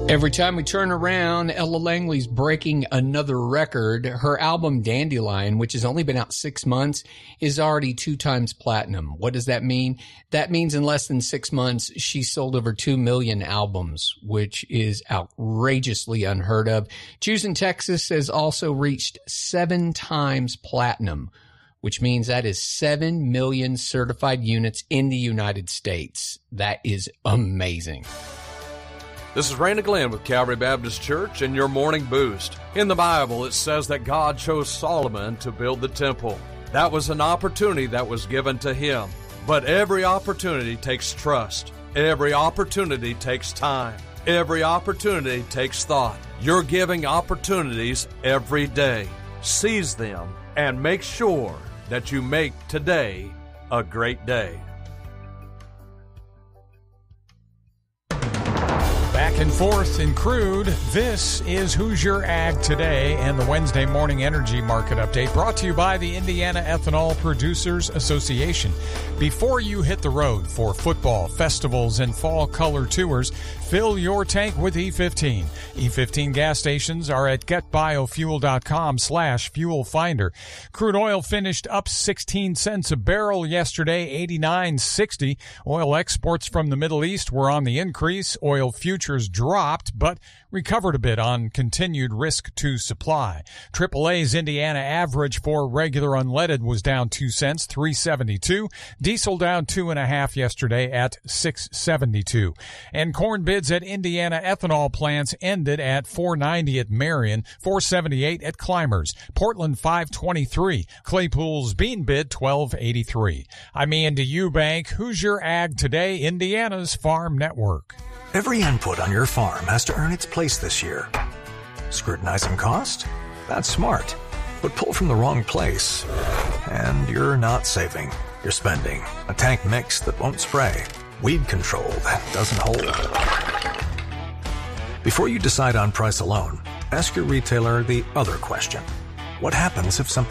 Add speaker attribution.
Speaker 1: Every time we turn around, Ella Langley's breaking another record. Her album Dandelion, which has only been out 6 months, is already 2 times platinum. What does that mean? That means in less than 6 months, she sold over 2 million albums, which is outrageously unheard of. Choosing Texas has also reached 7 times platinum, which means that is 7 million certified units in the United States. That is amazing.
Speaker 2: This is Randy Glenn with Calvary Baptist Church and your morning boost. In the Bible, it says that God chose Solomon to build the temple. That was an opportunity that was given to him. But every opportunity takes trust. Every opportunity takes time. Every opportunity takes thought. You're giving opportunities every day. Seize them and make sure that you make today a great day.
Speaker 3: Back and forth in crude, this is Who's Your Ag Today and the Wednesday Morning Energy Market Update, brought to you by the Indiana Ethanol Producers Association. Before you hit the road for football, festivals, and fall color tours, fill your tank with E15. E15 gas stations are at getbiofuel.com/fuel finder. Crude oil finished up 16 cents a barrel yesterday, 89.60. Oil exports from the Middle East were on the increase. Oil futures dropped, but recovered a bit on continued risk to supply. AAA's Indiana average for regular unleaded was down 2 cents, 3.72. Diesel down 2.5 yesterday at 6.72. And corn bids at Indiana ethanol plants ended at $4.90 at Marion, $4.78 at Climbers, Portland $5.23. Claypool's bean bid $12.83. I'm Andy Eubank. Who's Your Ag Today, Indiana's Farm Network.
Speaker 4: Every input on your farm has to earn its place this year. Scrutinizing cost? That's smart. But pull from the wrong place, and you're not saving. You're spending. A tank mix that won't spray. Weed control that doesn't hold. Before you decide on price alone, ask your retailer the other question. What happens if something